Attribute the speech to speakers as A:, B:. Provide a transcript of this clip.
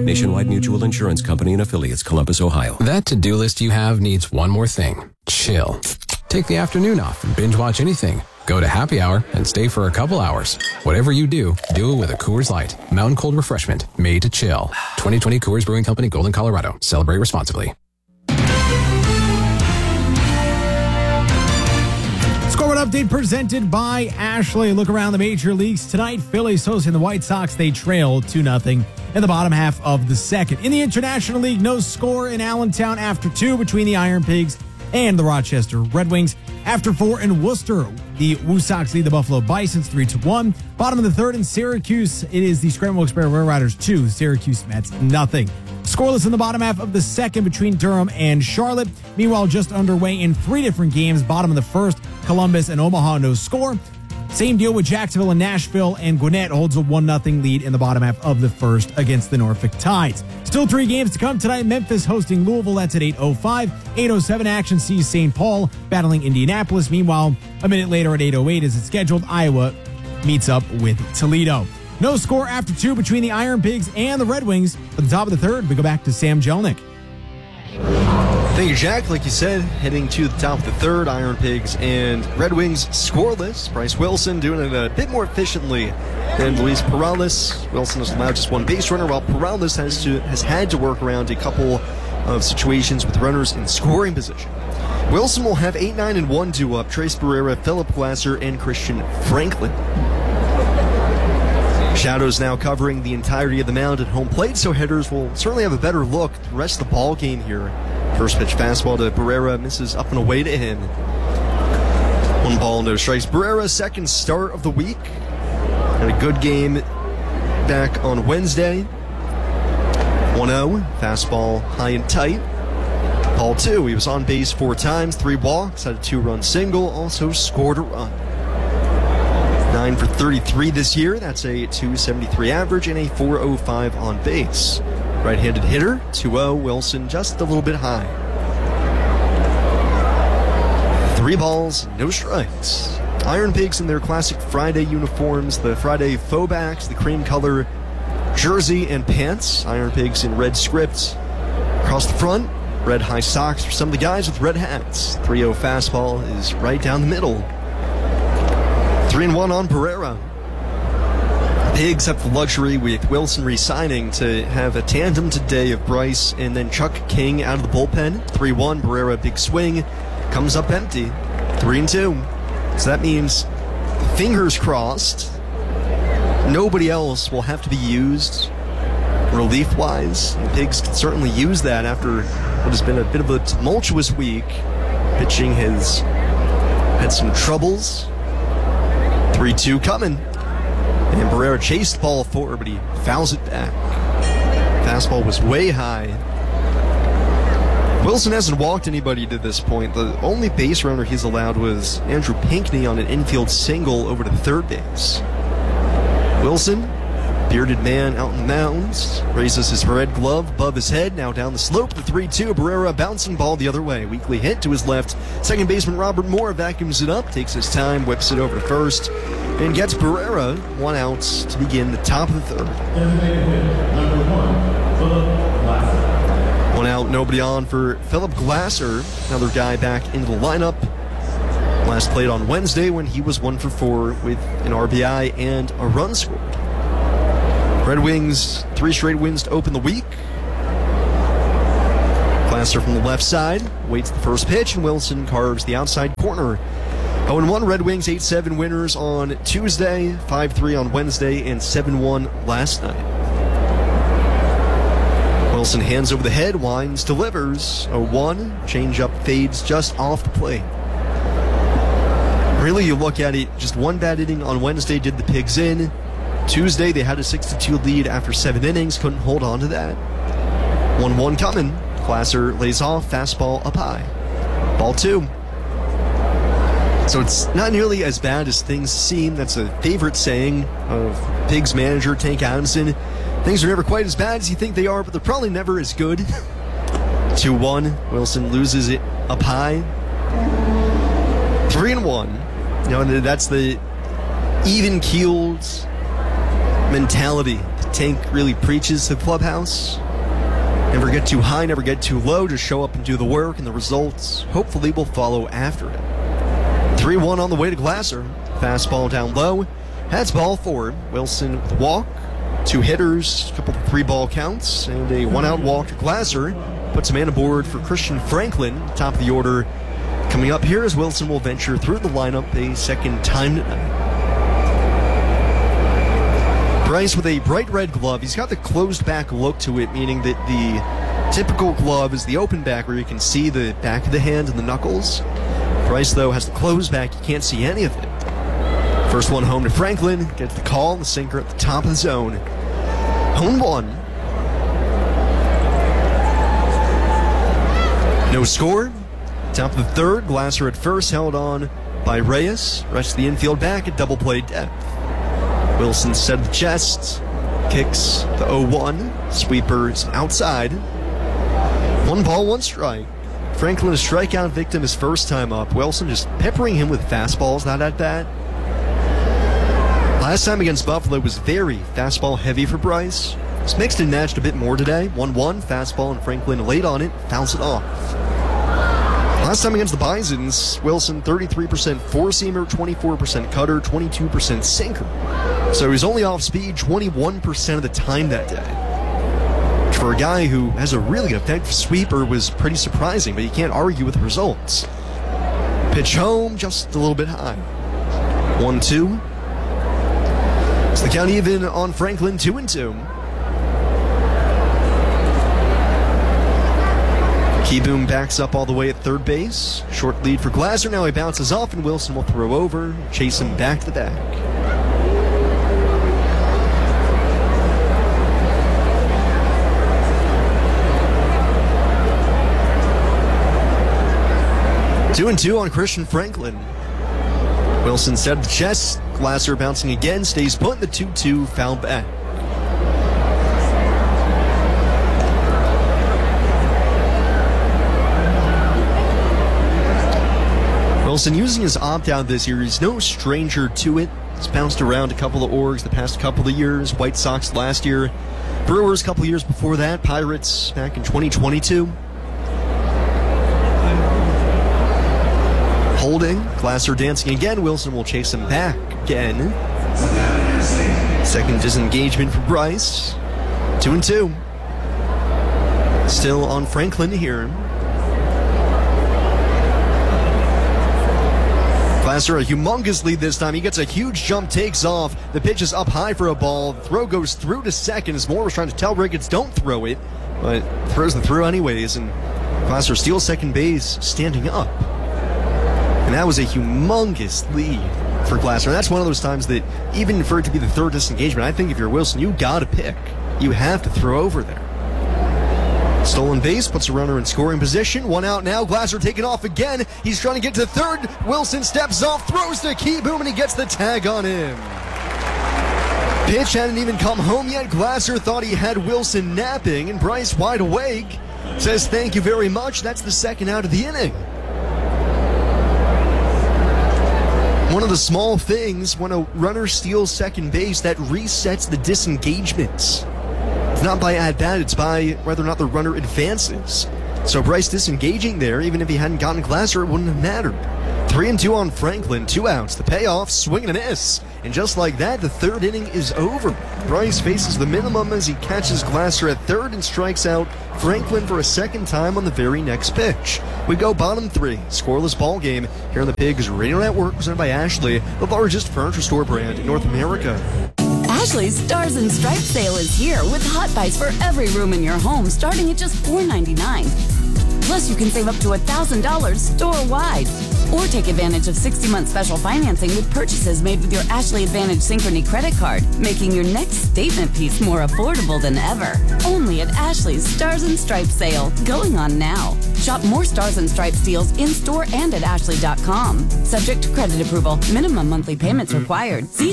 A: Nationwide Mutual Insurance Company and Affiliates, Columbus, Ohio.
B: That to-do list you have needs one more thing. Chill. Take the afternoon off and binge watch anything. Go to happy hour and stay for a couple hours. Whatever you do it with a Coors Light. Mountain cold refreshment made to chill. 2020 Coors Brewing Company, Golden, Colorado. Celebrate responsibly.
C: Scoreboard update presented by Ashley. Look around the major leagues tonight. Phillies hosting the White Sox. They trail 2-0 in the bottom half of the second. In the International League, no score in Allentown after 2 between the Iron Pigs and the Rochester Red Wings. After 4 in Worcester, the Woo Sox lead the Buffalo Bisons 3-1. Bottom of the third in Syracuse, it is the Scramble Express Rail Riders 2, Syracuse Mets 0. Scoreless in the bottom half of the second between Durham and Charlotte. Meanwhile, just underway in 3 different games. Bottom of the first, Columbus and Omaha, no score. Same deal with Jacksonville and Nashville, and Gwinnett holds a 1-0 lead in the bottom half of the first against the Norfolk Tides. Still 3 games to come tonight. Memphis hosting Louisville. That's at 8:05. 8:07 action sees St. Paul battling Indianapolis. Meanwhile, a minute later at 8:08 as it's scheduled, Iowa meets up with Toledo. No score after 2 between the Iron Pigs and the Red Wings. At the top of the third, we go back to Sam Jelnick.
D: Thank you, Jack. Like you said, heading to the top of the third, Iron Pigs and Red Wings scoreless. Bryce Wilson doing it a bit more efficiently than Luis Perales. Wilson has allowed just 1 base runner, while Perales has had to work around a couple of situations with runners in scoring position. Wilson will have 8, 9, and 1 due up. Trace Barrera, Philip Glasser, and Christian Franklin. Shadows now covering the entirety of the mound at home plate, so hitters will certainly have a better look at the rest of the ball game here. First pitch fastball to Barrera, misses up and away to him. 1 ball, no strikes. Barrera's second start of the week. Had a good game back on Wednesday. 1-0, fastball high and tight. Ball 2, he was on base 4 times, 3 walks, had a 2-run single, also scored a run. 9 for 33 this year. That's a .273 average and a .405 on base. Right-handed hitter, 2-0. Wilson just a little bit high. 3 balls, no strikes. Iron Pigs in their classic Friday uniforms, the Friday faux backs, the cream color jersey and pants. Iron Pigs in red script. Across the front, red high socks for some of the guys with red hats. 3-0 fastball is right down the middle. 3-1 on Barrera. Pigs have the luxury with Wilson re-signing to have a tandem today of Bryce and then Chuck King out of the bullpen. 3-1, Barrera, big swing, comes up empty. 3-2. So that means, fingers crossed, nobody else will have to be used relief-wise. And Pigs can certainly use that after what has been a bit of a tumultuous week. Pitching has had some troubles. 3-2 coming. And Barrera chased the ball forward, but he fouls it back. Fastball was way high. Wilson hasn't walked anybody to this point. The only base runner he's allowed was Andrew Pinckney on an infield single over to third base. Wilson, bearded man out in the mountains, raises his red glove above his head, now down the slope, the 3-2, Barrera bouncing ball the other way. Weakly hit to his left. Second baseman Robert Moore vacuums it up, takes his time, whips it over to first, and gets Barrera 1 out to begin the top of the third. 1 out, nobody on for Philip Glasser, another guy back into the lineup. Last played on Wednesday when he was 1 for 4 with an RBI and a run scored. Red Wings, 3 straight wins to open the week. Glasser from the left side waits the first pitch, and Wilson carves the outside corner. 0-1 Red Wings, 8-7 winners on Tuesday, 5-3 on Wednesday, and 7-1 last night. Wilson hands over the head, winds, delivers. 0-1, changeup fades just off the plate. Really, you look at it, just 1 bad inning on Wednesday did the Pigs in. Tuesday, they had a 6-2 lead after 7 innings, couldn't hold on to that. 1-1 coming. Glasser lays off, fastball up high. Ball 2. So it's not nearly as bad as things seem. That's a favorite saying of Pigs manager Tank Adamson. Things are never quite as bad as you think they are, but they're probably never as good. 2-1. Wilson loses it up high. 3-1. You know, that's the even-keeled mentality Tank really preaches to the clubhouse. Never get too high, never get too low, just show up and do the work, and the results hopefully will follow after it. 3-1 on the way to Glasser. Fastball down low. Heads ball forward. Wilson with a walk. 2 hitters, a couple of 3-ball counts, and a 1-out walk to Glasser. Puts a man aboard for Christian Franklin, top of the order. Coming up here as Wilson will venture through the lineup a second time tonight. Bryce with a bright red glove. He's got the closed back look to it, meaning that the typical glove is the open back where you can see the back of the hand and the knuckles. Bryce, though, has the closed back. You can't see any of it. First one home to Franklin. Gets the call. The sinker at the top of the zone. Home 1. No score. Top of the third. Glasser at first, held on by Reyes. Rest of the infield back at double play depth. Wilson set the chest. Kicks the 0-1. Sweepers outside. 1 ball, 1 strike. Franklin a strikeout victim his first time up. Wilson just peppering him with fastballs, not at bat. Last time against Buffalo was very fastball heavy for Bryce. It's mixed and matched a bit more today. 1-1 fastball, and Franklin late on it, fouls it off. Last time against the Bisons, Wilson 33% four-seamer, 24% cutter, 22% sinker. So he's only off speed 21% of the time that day. Which for a guy who has a really effective sweeper was pretty surprising, but you can't argue with the results. Pitch home, just a little bit high. 1-2. It's the count even on Franklin, 2-2. Keyboom backs up all the way at third base. Short lead for Glasser. Now he bounces off, and Wilson will throw over, chase him back to the back. Two and two on Christian Franklin. Wilson set the chest. Glasser bouncing again, stays put in the 2-2, foul back. Wilson using his opt-out this year. He's no stranger to it. He's bounced around a couple of orgs the past couple of years. White Sox last year. Brewers a couple of years before that. Pirates back in 2022. Holding. Glasser dancing again. Wilson will chase him back again. Second disengagement for Bryce. 2-2. Still on Franklin here. Glasser a humongous lead this time. He gets a huge jump, takes off. The pitch is up high for a ball. The throw goes through to second as Moore was trying to tell Ricketts don't throw it, but throws the throw anyways, and Glasser steals second base standing up. And that was a humongous lead for Glasser. That's one of those times that even for it to be the third disengagement, I think if you're Wilson, you gotta pick. You have to throw over there. Stolen base, puts a runner in scoring position. 1 out now. Glasser taking off again. He's trying to get to third. Wilson steps off, throws to Keyboom, and he gets the tag on him. Pitch hadn't even come home yet. Glasser thought he had Wilson napping, and Bryce, wide awake, says thank you very much. That's the second out of the inning. One of the small things when a runner steals second base that resets the disengagements. It's not by at-bat, it's by whether or not the runner advances. So Bryce disengaging there, even if he hadn't gotten Glasser, it wouldn't have mattered. 3-2 on Franklin, 2 outs. The payoff, swing and a miss. And just like that, the third inning is over. Bryce faces the minimum as he catches Glasser at third and strikes out Franklin for a second time on the very next pitch. We go bottom 3, scoreless ball game here on the Pigs Radio Network, presented by Ashley, the largest furniture store brand in North America.
E: Ashley's Stars and Stripes sale is here with hot buys for every room in your home starting at just $4.99. Plus, you can save up to $1,000 store-wide. Or take advantage of 60-month special financing with purchases made with your Ashley Advantage Synchrony credit card, making your next statement piece more affordable than ever. Only at Ashley's Stars and Stripes sale, going on now. Shop more Stars and Stripes deals in-store and at ashley.com. Subject to credit approval. Minimum monthly payments required. See